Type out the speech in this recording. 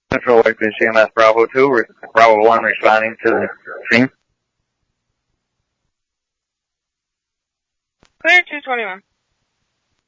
Central Wakefield CMS Bravo 2, Bravo 1 responding to the scene. Clear 221.